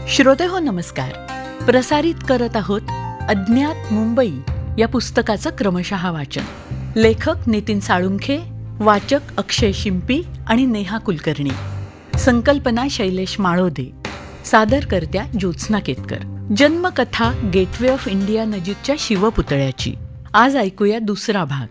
श्रोतेहो नमस्कार. प्रसारित करत आहोत अज्ञात मुंबई या पुस्तकाचं क्रमशः वाचन. लेखक नितीन साळुंखे, वाचक अक्षय शिंपी आणि नेहा कुलकर्णी. संकल्पना Shailesh Malode. सादरकर्त्या Jyotsna Ketkar. जन्मकथा gateway of India नजीकच्या शिवपुतळ्याची. आज ऐकूया दुसरा भाग.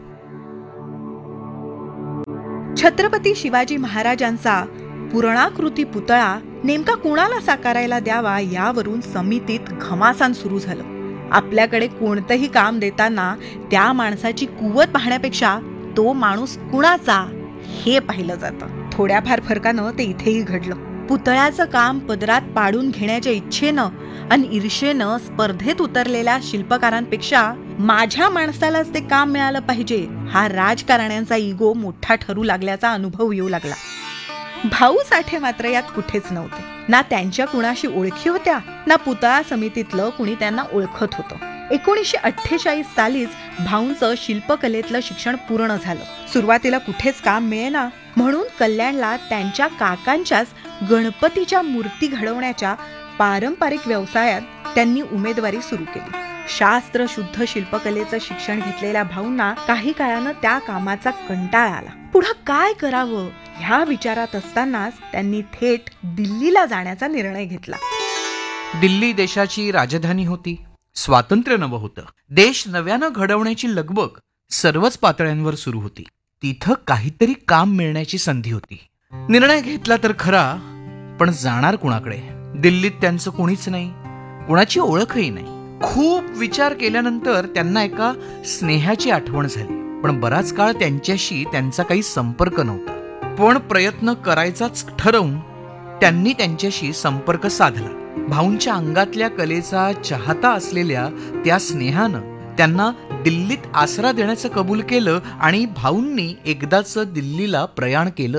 छत्रपती शिवाजी महाराजांचा पूर्णाकृती पुतळा नेमका कुणाला साकारायला द्यावा यावरून समितीत घमासान सुरू झालं. आपल्याकडे कोणतंही काम देताना त्या माणसाची कुवत पाहण्यापेक्षा तो माणूस कुणाचा हे पाहिलं जातं. थोड्याफार फरकानं ते इथेही घडलं. पुतळ्याचं काम पदरात पाडून घेण्याच्या इच्छेनं आणि ईर्षेनं स्पर्धेत उतरलेल्या शिल्पकारांपेक्षा माझ्या माणसालाच ते काम मिळालं पाहिजे हा राजकारण्यांचा इगो मोठा ठरू लागल्याचा अनुभव येऊ लागला. भाऊ साठे मात्र यात कुठेच नव्हते. ना त्यांच्या कुणाशी ओळखी होत्या, ना पुतळा समितीतलं कुणी त्यांना ओळखत होतं. 1948 सालीच भाऊंचं शिल्पकलेतलं शिक्षण पूर्ण झालं. सुरुवातीला कुठेच काम मिळेना म्हणून कल्याणला त्यांच्या काकांच्याच गणपतीच्या मूर्ती घडवण्याच्या पारंपरिक व्यवसायात त्यांनी उमेदवारी सुरू केली. शास्त्र शुद्ध शिल्पकलेचं शिक्षण घेतलेल्या भाऊंना काही काळानं त्या कामाचा कंटाळा आला. पुढं काय करावं ह्या विचारात असतानाच त्यांनी थेट दिल्लीला जाण्याचा निर्णय घेतला. दिल्ली देशाची राजधानी होती. स्वातंत्र्य नवं होतं. देश नव्यानं घडवण्याची लगबग सर्वच पातळ्यांवर सुरू होती. तिथं काहीतरी काम मिळण्याची संधी होती. निर्णय घेतला तर खरा, पण जाणार कुणाकडे? दिल्लीत त्यांचं कोणीच नाही, कुणाची ओळखही नाही. खूप विचार केल्यानंतर त्यांना एका स्नेहाची आठवण झाली. पण बराच काळ त्यांच्याशी त्यांचा काही संपर्क नव्हता. पण प्रयत्न करायचाच ठरवून त्यांनी त्यांच्याशी संपर्क साधला. भाऊंच्या अंगातल्या कलेचा चाहता असलेल्या त्या स्नेहानं त्यांना दिल्लीत आसरा देण्याचं कबूल केलं आणि भाऊंनी एकदाच दिल्लीला प्रयाण केलं.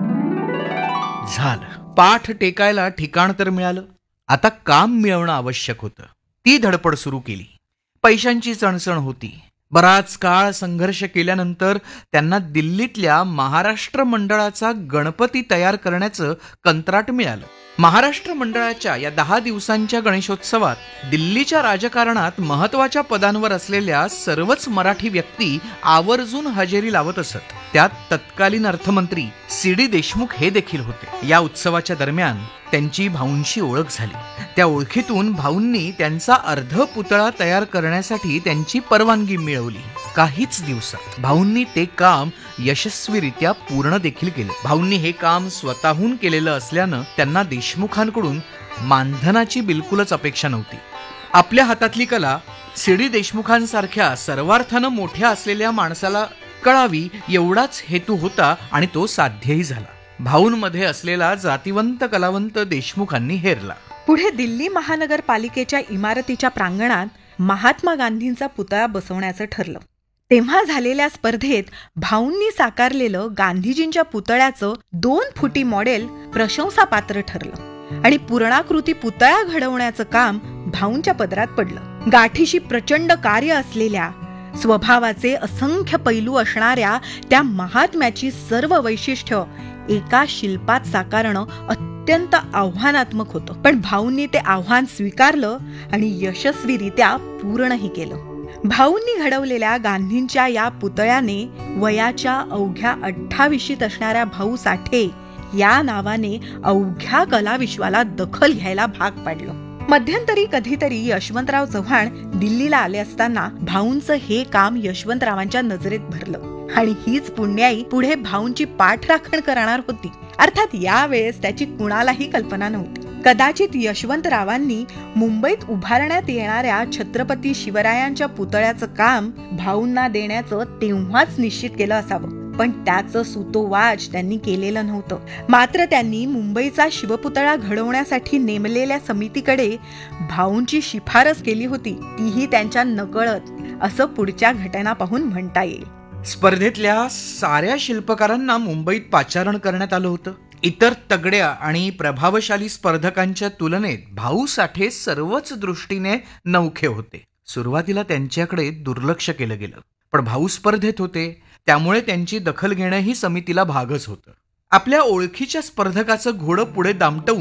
झालं. पाठ टेकायला ठिकाण तर मिळालं. आता काम मिळवणं आवश्यक होतं. ती धडपड सुरू केली. पैशांची चणचण होती. बराच काळ संघर्ष केल्यानंतर त्यांना दिल्लीतल्या महाराष्ट्र मंडळाचा गणपती तयार करण्याचं कंत्राट मिळालं. महाराष्ट्र मंडळाच्या या 10 दिवसांच्या गणेशोत्सवात दिल्लीच्या राजकारणात महत्वाच्या पदांवर असलेल्या सर्वच मराठी व्यक्ती आवर्जून हजेरी लावत असत. त्यात तत्कालीन अर्थमंत्री सी.डी. देशमुख हे देखील होते. या उत्सवाच्या दरम्यान त्यांची भाऊंशी ओळख झाली. त्या ओळखीतून भाऊंनी त्यांचा अर्ध पुतळा तयार करण्यासाठी त्यांची परवानगी मिळवली. काहीच दिवसात भाऊंनी ते काम यशस्वीरित्या पूर्ण देखील केलं. भाऊंनी हे काम स्वतःहून केलेलं असल्यानं त्यांना देशमुखांकडून मानधनाची बिलकुलच अपेक्षा नव्हती. आपल्या हातातली कला सी.डी. देशमुखांसारख्या सर्वार्थानं मोठ्या असलेल्या माणसाला कळावी एवढाच हेतू होता आणि तो साध्यही झाला. भाऊंमध्ये असलेला जातिवंत कलावंत देशमुखांनी हेरला. पुढे दिल्ली महानगरपालिकेच्या इमारतीच्या प्रांगणात महात्मा गांधींचा पुतळा बसवण्याचं ठरलं. तेव्हा झालेल्या स्पर्धेत भाऊंनी साकारलेलं गांधीजींच्या पुतळ्याचं 2 फुटी मॉडेल प्रशंसापात्र ठरलं आणि पूर्णाकृती पुतळा घडवण्याचं काम भाऊंच्या पदरात पडलं. गाठीशी प्रचंड कार्य असलेल्या, स्वभावाचे असंख्य पैलू असणाऱ्या त्या महात्म्याची सर्व वैशिष्ट्य एका शिल्पात साकारणं अत्यंत आव्हानात्मक होतं. पण भाऊंनी ते आव्हान स्वीकारलं आणि यशस्वीरित्या पूर्णही केलं. भाऊंनी घडवलेल्या गांधींच्या या पुतळ्याने वयाच्या अवघ्या 28शीत असणाऱ्या भाऊ साठे या नावाने अवघ्या कलाविश्वाला दखल घ्यायला भाग पाडलं. मध्यंतरी कधीतरी यशवंतराव चव्हाण दिल्लीला आले असताना भाऊंचं हे काम यशवंतरावांच्या नजरेत भरलं आणि हीच पुण्याई पुढे भाऊंची पाठराखण करणार होती. अर्थात यावेळेस त्याची कुणालाही कल्पना नव्हती. कदाचित यशवंतरावांनी मुंबईत उभारण्यात येणाऱ्या छत्रपती शिवरायांच्या पुतळ्याचं काम भाऊंना देण्याचं तेव्हाच निश्चित केलं असावं. पण त्याचं सुतोवाच त्यांनी केलेलं नव्हतं. मात्र त्यांनी मुंबईचा शिवपुतळा घडवण्यासाठी नेमलेल्या समितीकडे भाऊंची शिफारस केली होती. तीही त्यांच्या नकळत, असं पुढच्या घटना पाहून म्हणता येईल. स्पर्धेतल्या साऱ्या शिल्पकारांना मुंबईत पाचारण करण्यात आलं होतं. इतर तगड्या आणि प्रभावशाली स्पर्धकांच्या तुलनेत भाऊ साठे सर्वच दृष्टीने नवखे होते. सुरुवातीला त्यांच्याकडे दुर्लक्ष केलं गेलं. पण भाऊ स्पर्धेत होते, त्यामुळे त्यांची दखल घेणंही समितीला भागच होतं. आपल्या ओळखीच्या स्पर्धकाचं घोडं पुढे दामटवून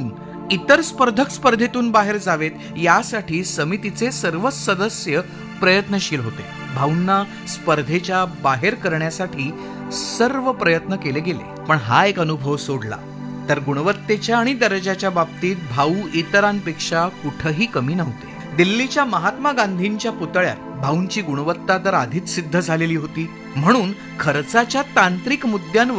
इतर स्पर्धक स्पर्धेतून बाहेर जावेत यासाठी समितीचे सर्व सदस्य प्रयत्नशील होते. भाऊंना स्पर्धेच्या बाहेर करण्यासाठी सर्व प्रयत्न केले गेले, पण हा एक अनुभव सोडला तर गुणवत्तेच्या आणि दर्जाच्या बाबतीत भाऊ इतरांपेक्षा कुठंही कमी नव्हते. दिल्लीच्या महात्मा गांधींच्या पुतळ्यात भाऊंची गुणवत्ता तर आधीच सिद्ध झालेली होती, म्हणून खर्चाच्या तांत्रिक मुद्द्यांवर